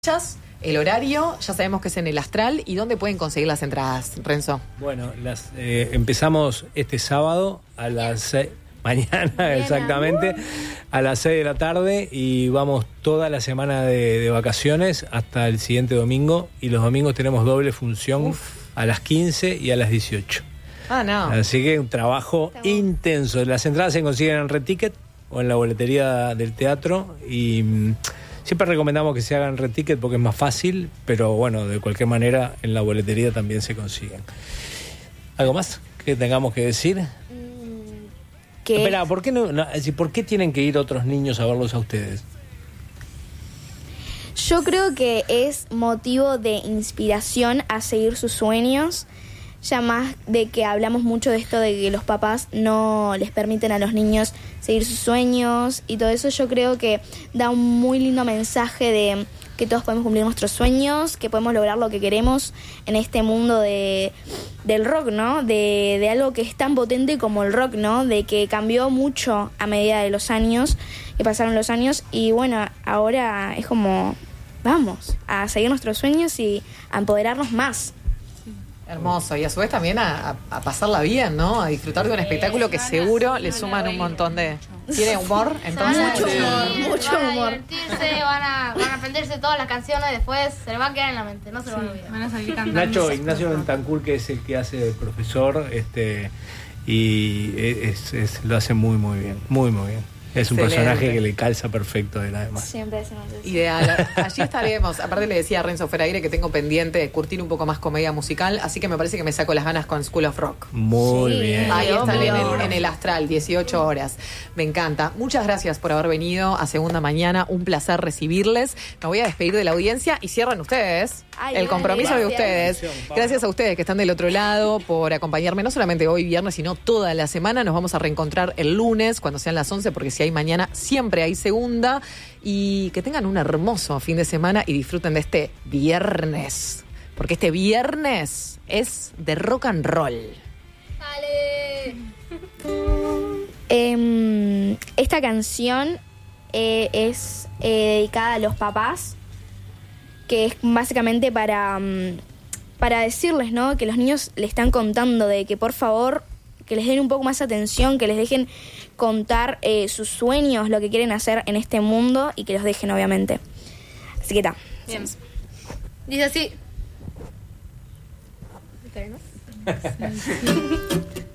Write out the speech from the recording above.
El horario, ya sabemos que es en el Astral. ¿Y dónde pueden conseguir las entradas, Renzo? Bueno, empezamos este sábado a las mañana exactamente, a las 6 de la tarde y vamos toda la semana de vacaciones hasta el siguiente domingo. Y los domingos tenemos doble función a las 15 y a las 18. No. Así que un trabajo intenso. Las entradas se consiguen en Red Ticket o en la boletería del teatro y... siempre recomendamos que se hagan Red Ticket porque es más fácil, pero bueno, de cualquier manera en la boletería también se consiguen. ¿Algo más que tengamos que decir? Espera, ¿por qué tienen que ir otros niños a verlos a ustedes? Yo creo que es motivo de inspiración a seguir sus sueños, ya más de que hablamos mucho de esto de que los papás no les permiten a los niños seguir sus sueños y todo eso. Yo creo que da un muy lindo mensaje de que todos podemos cumplir nuestros sueños, que podemos lograr lo que queremos en este mundo del rock, ¿no? De algo que es tan potente como el rock, ¿no? De que cambió mucho a medida de los años, que pasaron los años y bueno, ahora es como vamos a seguir nuestros sueños y a empoderarnos más. Hermoso, y a su vez también a pasarla bien, ¿no? A disfrutar de un espectáculo que seguro le suman un montón de... ¿Tiene humor? Entonces, mucho humor. Van a divertirse, van a aprenderse todas las canciones, después se les va a quedar en la mente, no se lo van a olvidar. Van a salir cantando. Ignacio Bentancur, que es el que hace de profesor, y lo hace muy, muy bien, muy, muy bien. Es un personaje que le calza perfecto de la demás. Siempre decimos eso. ideal. Allí estaremos. Aparte le decía a Renzo fuera aire que tengo pendiente de curtir un poco más comedia musical, así que me parece que me saco las ganas con School of Rock. Muy bien. Ahí están en el Astral, 18 horas. Me encanta. Muchas gracias por haber venido a Segunda Mañana. Un placer recibirles. Me voy a despedir de la audiencia y cierran ustedes. El compromiso de ustedes. Gracias a ustedes que están del otro lado por acompañarme, no solamente hoy viernes, sino toda la semana. Nos vamos a reencontrar el lunes cuando sean las 11, porque si hay mañana, siempre hay segunda. Y que tengan un hermoso fin de semana y disfruten de este viernes. Porque este viernes es de rock and roll. ¡Dale! Esta canción es dedicada a los papás, que es básicamente para decirles, ¿no? Que los niños le están contando de que por favor que les den un poco más atención, que les dejen contar sus sueños, lo que quieren hacer en este mundo y que los dejen, obviamente. Así que está. Bien. Dice así. ¿Está bien, no?